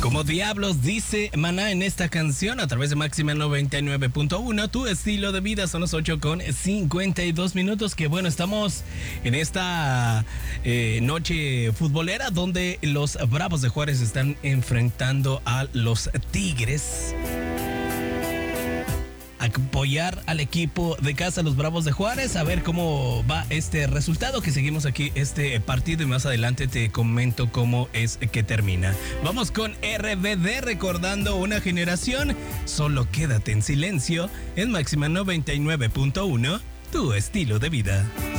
Como diablos dice Maná en esta canción a través de Máxima 99.1, tu estilo de vida. Son las 8:52. Que bueno, estamos en esta noche futbolera donde los Bravos de Juárez están enfrentando a los Tigres. Apoyar al equipo de casa, los Bravos de Juárez, a ver cómo va este resultado, que seguimos aquí este partido y más adelante te comento cómo es que termina. Vamos con RBD, recordando una generación. Solo quédate en silencio en Máxima 99.1, tu estilo de vida.